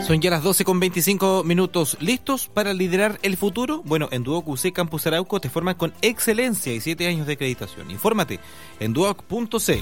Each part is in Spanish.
Son ya las 12:25. ¿Listos para liderar el futuro? Bueno, en Duoc UC Campus Arauco te forman con excelencia y 7 años de acreditación. Infórmate en duoc.cl.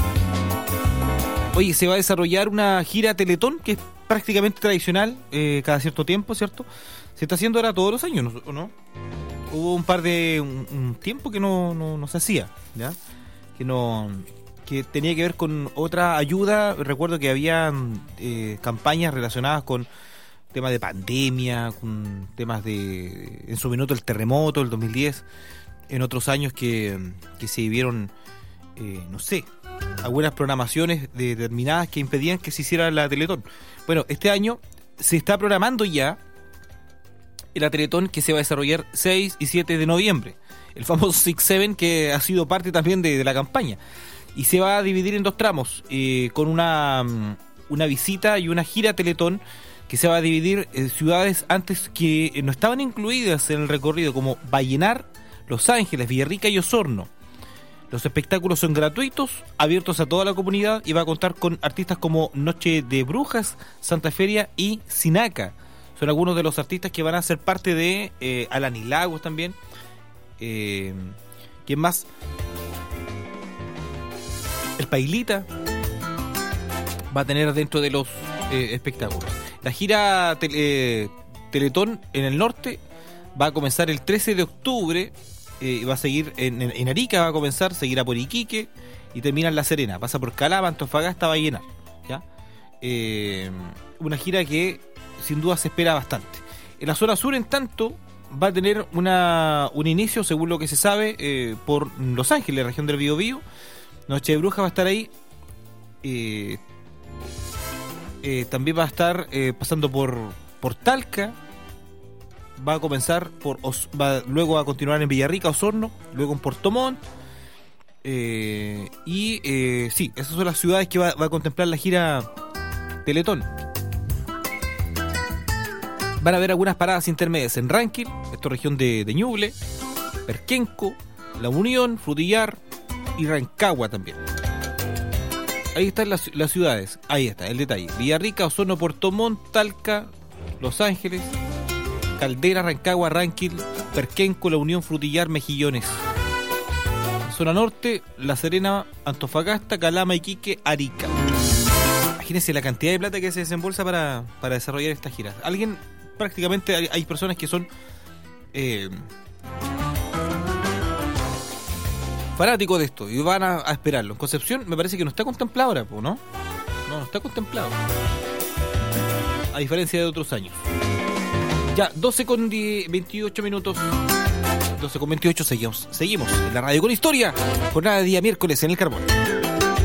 Oye, se va a desarrollar una gira Teletón que es prácticamente tradicional cada cierto tiempo, ¿cierto? Se está haciendo ahora todos los años, ¿o no? Hubo un tiempo que no se hacía, ¿ya? Que tenía que ver con otra ayuda. Recuerdo que había campañas relacionadas con temas de pandemia, con temas de, en su minuto, el terremoto, el 2010, en otros años que se vivieron, algunas programaciones determinadas que impedían que se hiciera la Teletón. Bueno, este año se está programando ya la Teletón que se va a desarrollar 6 y 7 de noviembre, el famoso 6-7 que ha sido parte también de la campaña. Y se va a dividir en 2 tramos, con una visita y una gira Teletón que se va a dividir en ciudades antes que no estaban incluidas en el recorrido, como Vallenar, Los Ángeles, Villarrica y Osorno. Los espectáculos son gratuitos, abiertos a toda la comunidad y va a contar con artistas como Noche de Brujas, Santa Feria y Sinaca. Son algunos de los artistas que van a ser parte de Alanis Lagos también. ¿Quién más? El Pailita va a tener dentro de los espectáculos. La gira Teletón en el norte va a comenzar el 13 de octubre, va a seguir en Arica, va a comenzar, seguirá por Iquique y termina en La Serena. Pasa por Calama, Antofagasta, Vallenar, ¿ya? Una gira que sin duda se espera bastante. En la zona sur, en tanto, va a tener un inicio, según lo que se sabe, por Los Ángeles, región del Biobío. Noche de Brujas va a estar ahí. También va a estar pasando por Talca. Va a comenzar luego va a continuar en Villarrica, Osorno, luego en Puerto Montt. Sí, esas son las ciudades que va a contemplar la gira Teletón. Van a haber algunas paradas intermedias en Ranquil, esto región de Ñuble, Perquenco, La Unión, Frutillar y Rancagua también. Ahí están las ciudades, ahí está el detalle: Villarrica, Osorno, Puerto Montt, Talca, Los Ángeles, Caldera, Rancagua, Ranquil, Perquenco, La Unión, Frutillar, Mejillones. Zona norte, La Serena, Antofagasta, Calama, Iquique, Arica. Imagínense la cantidad de plata que se desembolsa para desarrollar estas giras. Prácticamente hay personas que son fanáticos de esto y van a esperarlo. En Concepción me parece que no está contemplado ahora, ¿no? No está contemplado, a diferencia de otros años. Ya, 12:28. 12:28, seguimos en la radio con historia. Jornada de día miércoles en El Carbón.